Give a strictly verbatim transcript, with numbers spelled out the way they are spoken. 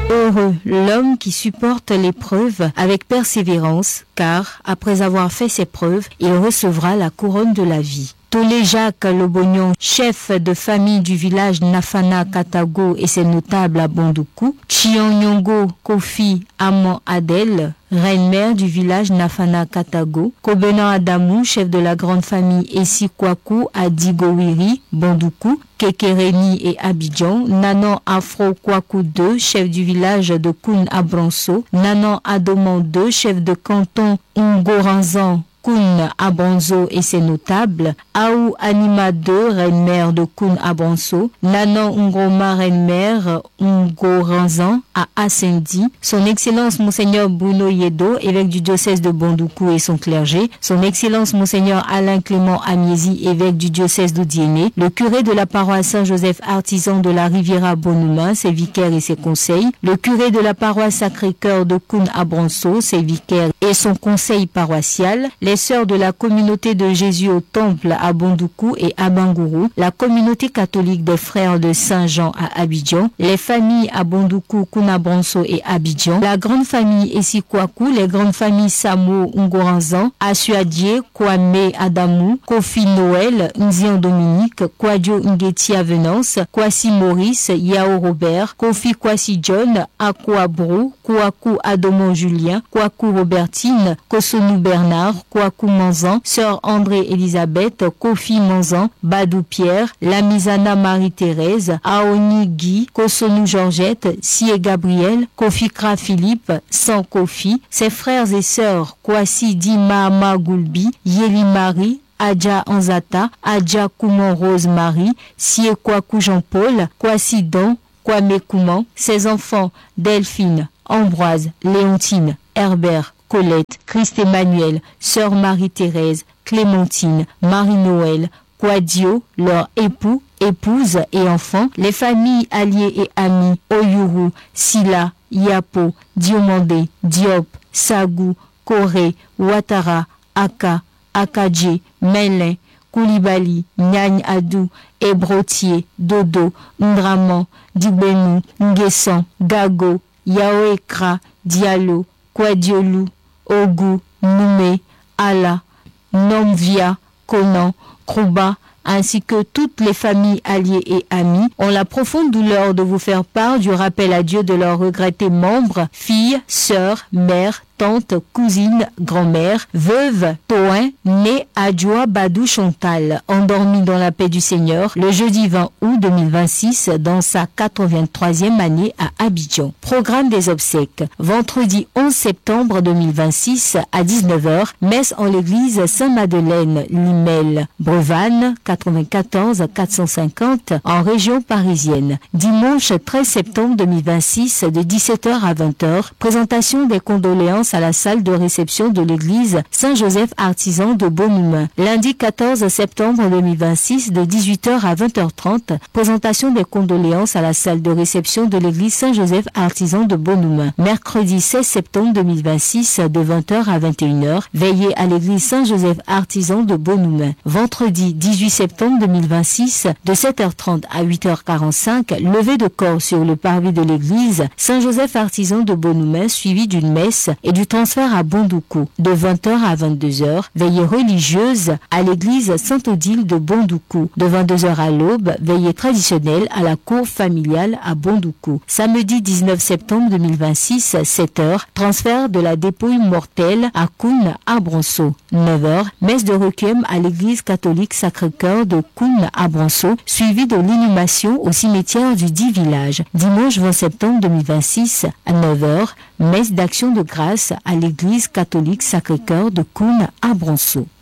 Heureux l'homme qui supporte l'épreuve avec persévérance, car après avoir fait ses preuves, il recevra la couronne de la vie. Tolé Jacques Lobognon, chef de famille du village Nafana Katago et ses notables à Bondoukou, Chionyongo Kofi Amon Adel, reine-mère du village Nafana Katago, Kobenan Adamou, chef de la grande famille Essi Kwaku à Digowiri, Bondoukou, Kekereni et Abidjan, Nanan Afro Kwaku deux, chef du village de Koun Abranso, Nanan Adoman deux, chef de canton Ngoranzan, Koun Abranzo et ses notables, Aou Anima deux, reine-mère de Koun Abranso, Nanan Ngoma, reine-mère Ngoranzan à Assendi, son Excellence Monseigneur Bruno Yedo, évêque du diocèse de Bondoukou et son clergé, son Excellence Monseigneur Alain Clément Amiezi, évêque du diocèse d'Odiéné, le curé de la paroisse Saint-Joseph artisan de la Riviera Bonoumin, ses vicaires et ses conseils, le curé de la paroisse Sacré-Cœur de Koun Abranso, ses vicaires et son conseil paroissial, les sœurs de la communauté de Jésus au temple à Bondoukou et à Bangourou, la communauté catholique des frères de Saint-Jean à Abidjan, les familles à Bondoukou, Kounabranso et Abidjan, la grande famille Essikwaku, les grandes familles Samo Ngoranzan, Asuadie, Kwame Adamou, Kofi Noël, Nzian Dominique, Kwadjo Ngetia Venance, Kwasi Maurice, Yao Robert, Kofi Kwasi John, Akwa Brou, Kouakou Adomon Julien, Kouakou Robertine, Kosonou Bernard, Kouakou Manzan, Sœur André Elisabeth, Kofi Manzan, Badou Pierre, Lamizana Marie-Thérèse, Aoni Guy, Kosonou Georgette, Sie Gabriel, Kofi Kra Philippe, San Kofi, ses frères et sœurs, Kwasi Di Mahama Goulbi, Yeli Marie, Adja Anzata, Adja Kouman Rose Marie, Sie Kouakou Jean-Paul, Kwasi Don, Kwame Kouman, ses enfants Delphine, Ambroise, Léontine, Herbert, Colette, Christ Emmanuel, Sœur Marie-Thérèse, Clémentine, Marie-Noël, Kwadio, leur époux, épouse et enfants, les familles alliées et amies, Oyuru, Sila, Yapo, Diomandé, Diop, Sagou, Koré, Ouattara, Aka, Akadje, Melin, Koulibaly, Nyagne Adou, Ebrotier, Dodo, Ndraman, Dibenu, Nguessan, Gago, Yaoekra, Diallo, Kwadiolou, Ogou, Noumé, Ala, Nomvia, Conan, Krouba, ainsi que toutes les familles alliées et amies, ont la profonde douleur de vous faire part du rappel à Dieu de leurs regrettés membres, filles, sœurs, mères, tantes, cousines, grand-mère, veuve, Toin, née Adjoa Badou Chantal, endormie dans la paix du Seigneur le jeudi vingt août deux mille vingt-six dans sa quatre-vingt-troisième année à Abidjan. Programme des obsèques. Vendredi onze septembre deux mille vingt-six à dix-neuf heures, messe en l'église Saint-Madeleine, Limel, Brevanne, quatre-vingt-quatorze quatre cent cinquante en région parisienne. Dimanche treize septembre deux mille vingt-six de dix-sept heures à vingt heures, présentation des condoléances à la salle de réception de l'église Saint-Joseph artisan de Bonoumin. Lundi quatorze septembre deux mille vingt-six de dix-huit heures à vingt heures trente, présentation des condoléances à la salle de réception de l'église Saint-Joseph artisan de Bonoumin. Mercredi seize septembre deux mille vingt-six de vingt heures à vingt et une heures, veillée à l'église Saint-Joseph artisan de Bonoumin. Vendredi dix-huit septembre deux mille vingt-six de sept heures trente à huit heures quarante-cinq, levée de corps sur le parvis de l'église Saint-Joseph artisan de Bonoumin suivi d'une messe et du transfert à Bondoukou. De vingt heures à vingt-deux heures, veillée religieuse à l'église Sainte-Odile de Bondoukou. De vingt-deux heures à l'aube, veillée traditionnelle à la cour familiale à Bondoukou. Samedi dix-neuf septembre deux mille vingt-six, sept heures, transfert de la dépouille mortelle à Koun Abranso. neuf heures, messe de requiem à l'église catholique Sacré-Cœur de Koun Abranso, suivie de l'inhumation au cimetière du dit village. Dimanche vingt septembre deux mille vingt-six à neuf heures, messe d'action de grâce à l'église catholique Sacré-Cœur de Koun Abranso.